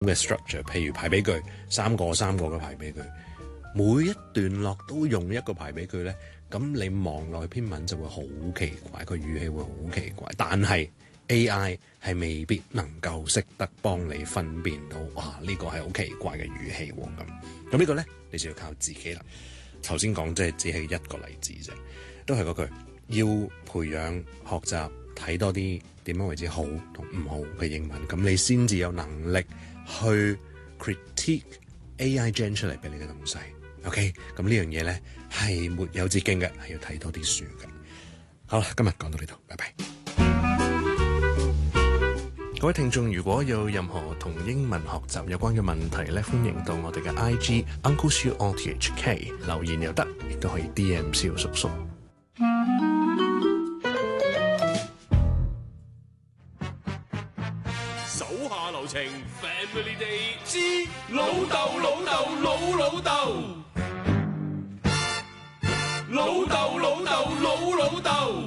嘅 structure， 譬如排比句，三個嘅排比句，每一段落都用一個排比句咧，咁你望落去篇文就會好奇怪，個語氣會好奇怪。但係 AI 係未必能夠識得幫你分辨到，哇！呢個係好奇怪嘅語氣喎。咁呢個咧，你就要靠自己啦。頭先講即係只係一個例子啫，都係嗰句，要培養學習睇多啲點樣為之好同唔好嘅英文，咁你先至有能力去 critique AI gen 出嚟俾你嘅東西。OK， 咁呢樣嘢咧係沒有捷徑嘅，係要睇多啲書嘅。好啦，今日講到呢度，拜拜。各位聽眾，如果有任何同英文學習有關嘅問題咧，歡迎到我哋嘅 IG Uncle Siu RTHK 留言又得，亦都可以 DM 蕭叔叔。 手下留情 Family Day 之老豆老豆老老豆，老豆老豆老老豆。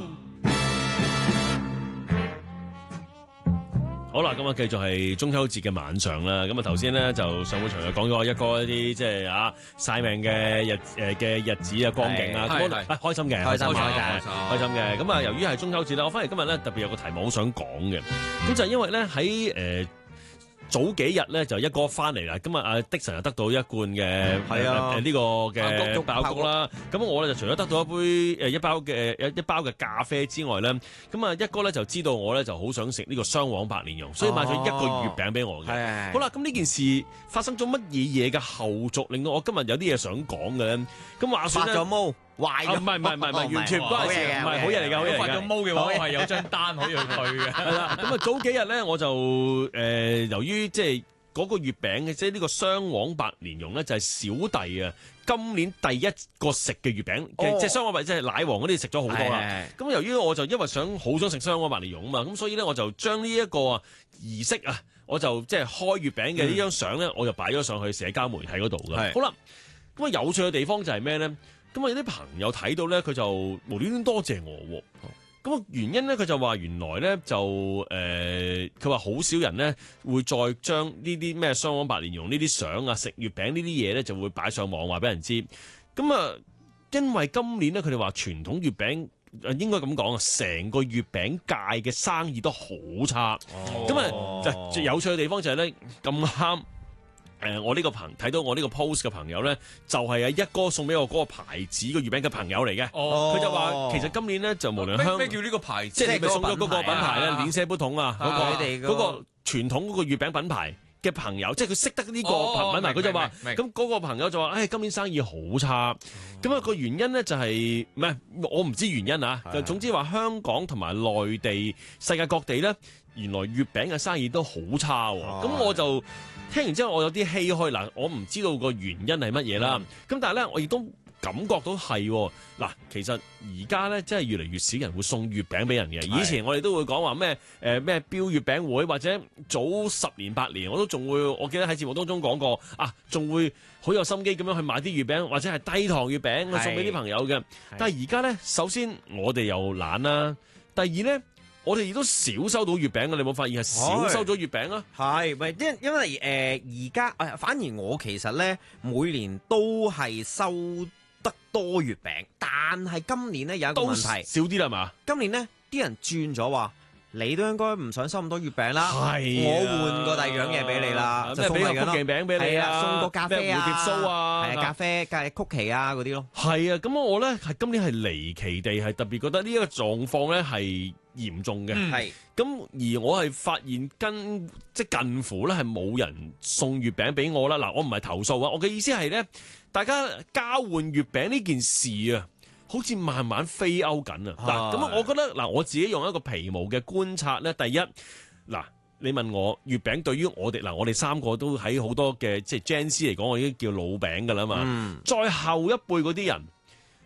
好啦，咁啊，繼續係中秋節嘅晚上啦。咁啊，頭先咧就上半場又講咗一個一啲即係曬命嘅日子啊，光景啊，開心嘅，開心嘅。咁啊，由於係中秋節啦，我翻嚟今日咧特別有個題目好想講嘅，咁就係因為咧喺早幾日咧就一哥翻嚟啦，今日Dixon又得到一罐嘅呢個嘅爆谷啦，咁我咧就除咗得到一包嘅咖啡之外咧，咁啊一哥咧就知道我咧就好想食呢個雙黃白蓮蓉，所以買咗一個月餅俾我嘅。好啦，咁呢件事發生咗乜嘢嘢嘅後續，令到我今日有啲嘢想講嘅咧。咁話說咧，發咗毛壞咗，唔係，完全唔關事嘅，唔係好嘢嚟㗎，好嘢嚟㗎。發咗毛嘅話，我係有張單可以去嘅。係啦，咁啊早幾日咧我就由於即係嗰個月餅嘅，即係呢個雙黃白蓮蓉咧，就係小弟啊今年第一個食嘅月餅，即係雙黃白即係奶黃嗰啲食咗好多啦。咁由於我就因為好想食雙黃白蓮蓉啊嘛，咁所以咧我就將呢一個儀式啊，我就即係開月餅嘅呢張相咧，我就擺咗上去社交媒體嗰度㗎。好啦，咁啊有趣嘅地方就係咩咧？咁啊有啲朋友睇到咧，佢就無端端多謝我喎。咁原因咧，佢就話原來咧就佢話好少人咧會再將呢啲咩雙黃白蓮蓉呢啲相啊、食月餅呢啲嘢咧就會擺上網話俾人知。咁啊，因為今年咧佢哋話傳統月餅應該咁講啊，成個月餅界嘅生意都好差。咁啊，就有趣嘅地方就係咧咁啱。我呢個睇到我呢個 post 嘅朋友咧，就係一哥送俾我嗰個牌子嘅月餅嘅朋友嚟嘅。佢就話其實今年咧就無論咩叫呢個牌子，即係你咪送咗嗰個品牌咧，鏈車不同啊，嗰個傳統嗰個月餅品牌嘅朋友，即係佢識得呢個品牌，佢就話咁嗰個朋友就話，今年生意好差。咁個原因咧就係唔係我唔知原因啊。總之話香港同埋內地、世界各地咧，原來月餅嘅生意都好差。咁我就聽完之後，我有啲唏噓嗱，我唔知道個原因係乜嘢啦。咁但係咧，我亦都感覺到係嗱，其實而家咧真係越嚟越少人會送月餅俾人嘅。以前我哋都會講話咩標月餅會，或者早10年8年，我都仲會，我記得喺節目當中講過仲會好有心機咁樣去買啲月餅，或者係低糖月餅送俾啲朋友嘅。但係而家咧，首先我哋又懶啦，第二咧，我哋亦都少收到月餅嘅，你有冇發現係少收咗月餅啊？係，咪因為而家反而我其實咧每年都係收得多月餅，但係今年咧有一個問題，少啲啦嘛。今年咧啲人轉咗話，你都應該唔想收咁多月餅啦，我換個第二樣嘢俾你啦，就送個曲奇餅俾你啊，送個咖啡啊，蝴蝶酥啊，咖啡、曲奇啊嗰啲咯。係啊，咁我咧係今年係離奇地係特別覺得呢一個狀況咧係嚴重嘅。係咁而我係發現即近乎咧係冇人送月餅俾我啦。嗱，我唔係投訴啊，我嘅意思係咧，大家交換月餅呢件事啊，好似慢慢飛歐緊啊！嗱，咁我覺得嗱，我自己用一個皮毛嘅觀察咧，第一嗱，你問我月餅對於我哋嗱，我哋三個都喺好多嘅即係 Gen Z 嚟講，我已經叫老餅噶啦嘛。再後一輩嗰啲人，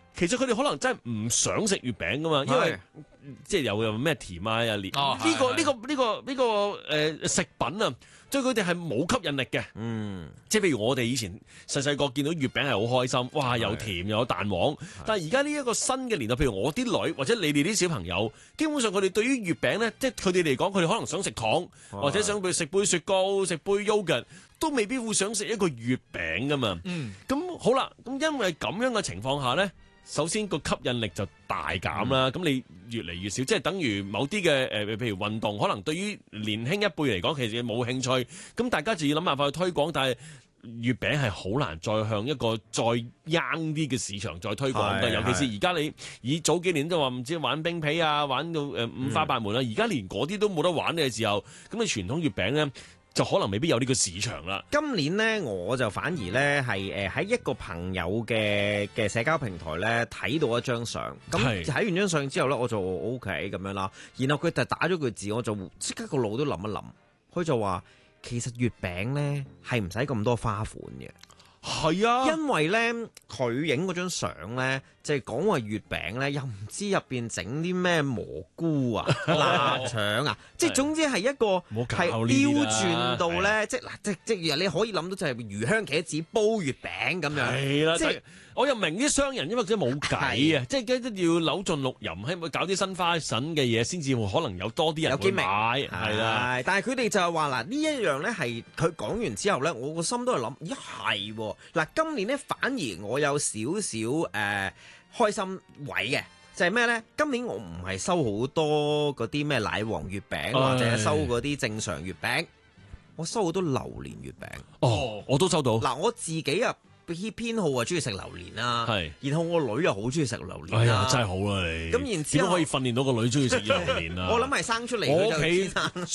其實佢哋可能真係唔想食月餅噶嘛，因為即係有咩甜啊又烈呢個食品啊，對佢哋係冇吸引力嘅。即係譬如我哋以前細細個見到月餅係好開心，哇又甜又有蛋黃。但係而家呢一個新嘅年代，譬如我啲女或者你哋啲小朋友，基本上佢哋對於月餅咧，即係佢哋嚟講，佢哋可能想食糖，或者想食杯雪糕、食杯 yogurt，都未必會想食一個月餅噶嘛。咁好啦，咁因為咁樣嘅情況下咧。首先個吸引力就大減啦，咁你越嚟越少，即係等於某啲嘅譬如運動，可能對於年輕一輩嚟講，其實冇興趣，咁大家就要諗辦法去推廣，但係月餅係好難再向一個再 young 啲嘅市場再推廣嘅，尤其是而家你以早幾年都話唔知玩冰皮啊，玩到五花八門啦，而家連嗰啲都冇得玩嘅時候，咁你傳統月餅咧，就可能未必有呢個市場啦。 今年呢，我就反而呢係喺一個朋友嘅社交平台呢睇到一張相，咁睇完張相之後呢，我就 OK 咁樣啦。然後佢就打咗句字，我就即刻個腦都諗一諗。佢就話其實月餅呢係唔使咁多花款嘅。 係啊， 因為咧佢影嗰張相咧，就係講話月餅咧，又唔知入邊整啲咩蘑菇啊、臘腸啊，即係總之係一個係刁轉到咧，即係嗱，即係你可以諗到就係魚香茄子煲月餅咁樣。係啦，即係我又明啲商人因為佢冇計啊，即係要扭盡六壬，係咪搞啲新花神嘅嘢先至可能有多啲人會買？係啦，但係佢哋就係話嗱，呢一樣咧係佢講完之後咧，我個心都係諗，咦係喎。嗱，今年咧反而我有少少開心位嘅，就係咩咧？今年我唔係收好多嗰啲咩奶黃月餅，或者收嗰啲正常月餅，我收好多榴蓮月餅。 哦，我都收到。 嗱，我自己啊偏好啊，中意食榴蓮啦。係，然後我女又好中意食榴蓮。 哎呀，真係好啦你。咁然之後點可以訓練到個女中意食榴蓮啊？ 我諗係生出嚟。 我屋企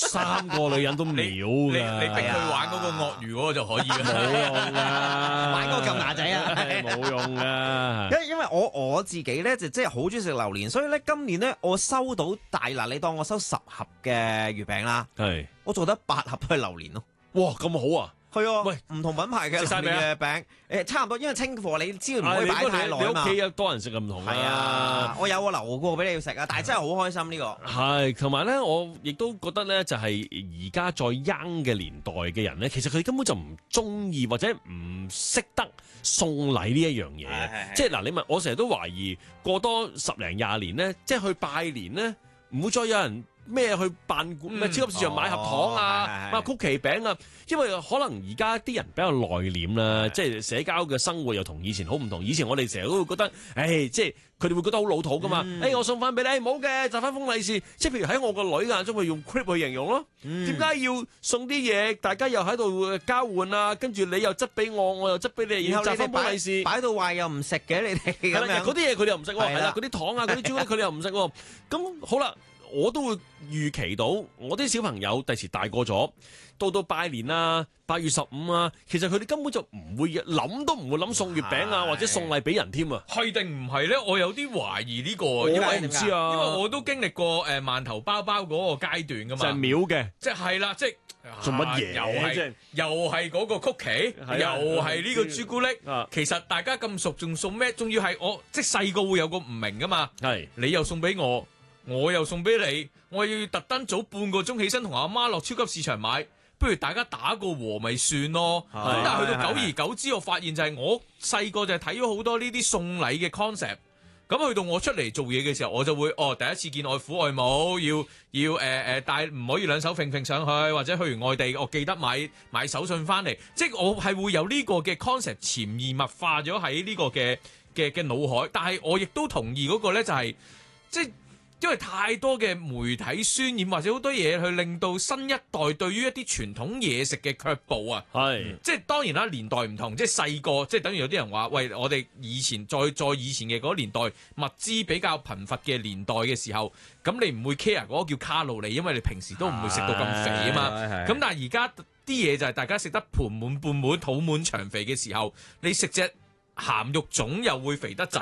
3個女人都秒㗎。 你逼佢玩嗰個鱷魚嗰個就可以啦。 冇用㗎， 玩嗰個撳牙仔啊， 冇用㗎。 因為我自己咧就即係好中意食榴蓮，所以咧今年咧我收到嗱，你當我收10盒嘅月餅啦，係我做得8盒都係榴蓮咯。 哇，咁好啊！ 係啊，喂，唔同品牌嘅榴蓮嘅餅，差唔多，因為清貨你知道唔可以擺太耐啊嘛。 你屋企有多人食唔同啊？ 係啊，我有個留過俾你要食啊，但係真係好開心呢個。 係，同埋咧，我亦都覺得咧，就係而家再 young 嘅年代嘅人咧，其實佢哋根本就唔中意或者唔識得送禮呢一樣嘢。即係嗱，你問我成日都懷疑過多10零20年咧，即係去拜年咧，唔會再有人。咩去辦咩超級市場買盒糖啊，買曲奇餅啊，因為可能而家啲人比較內斂啦，即係社交嘅生活又同以前好唔同。以前我哋成日都會覺得，即係佢哋會覺得好老土噶嘛。我送翻俾你，冇嘅，就翻封利是。即係譬如喺我個女眼中，佢用 clip 去形容咯。點解要送啲嘢？大家又喺度交換啊，跟住你又執俾我，我又執俾你，然後就翻封利是，擺到壞又唔食嘅，你哋咁樣嗰啲嘢佢哋又唔食喎，係啦，嗰啲糖啊，嗰啲朱古力佢哋又唔食喎。咁好啦。我都會預期到，我啲小朋友第時大個咗，到拜年啊，8月15啊，其實佢哋根本就唔會諗都唔會諗送月餅啊，或者送禮俾人添啊。 係定唔係咧？我有啲懷疑呢個， 因為唔知啊， 因為我都經歷過饅頭包包嗰個階段噶嘛， 就係秒嘅， 即係啦，即係做乜嘢？ 又係嗰個曲奇，又係呢個朱古力。其實大家咁熟，仲送咩？仲要係我即係細個會有個唔明噶嘛？係你又送俾我。我又送俾你，我要特登早半個鐘起身同阿媽落超級市場買，不如大家打個和咪算咯。咁但係去到久而久之，我發現就係我細個就係睇咗好多呢啲送禮嘅 concept。咁去到我出嚟做嘢嘅時候，我就會第一次見外父外母，要帶唔可以兩手揈上去，或者去完外地，我記得買手信翻嚟。即係我係會有呢個嘅 concept 潛移默化咗喺呢個嘅腦海。但係我亦都同意嗰個咧就係即係。因為太多嘅媒體渲染或者好多嘢去令到新一代對於一啲傳統嘢食嘅卻步啊，係即係當然啦，年代唔同，即係細個，即係等於有啲人話，喂，我哋以前再以前嘅嗰個年代物資比較貧乏嘅年代嘅時候，咁你唔會 care 嗰個叫卡路里，因為你平時都唔會食到咁肥啊嘛。咁但係而家啲嘢就係大家食得盆滿缽滿、肚滿腸肥嘅時候，你食隻鹹肉粽又會肥得滯。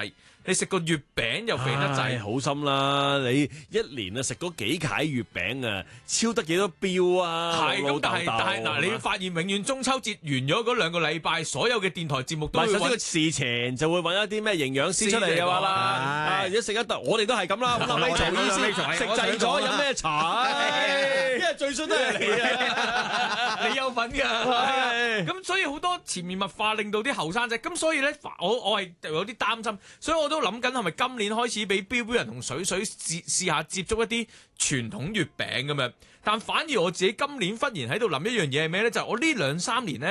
你食個月餅又肥得滯， 好心啦！你一年啊食嗰幾屆月餅啊，超得幾多標啊？ 係咁，但係嗱，你發現永遠中秋節完咗嗰2個禮拜，所有嘅電台節目都會首先個事前就會揾一啲咩營養師出嚟嘅話啦。如果食一我哋都係咁啦，咁尾做醫師食滯咗飲咩茶？因為最衰都係你啊， 你有份㗎。咁所以好多潛移默化令到啲後生仔，咁所以咧，我係有啲擔心，所以我都諗緊係咪今年開始俾標標人同水水試下接觸一啲傳統月餅咁樣。但反而我自己今年忽然喺度諗一樣嘢係咩咧？就係我呢2-3年咧。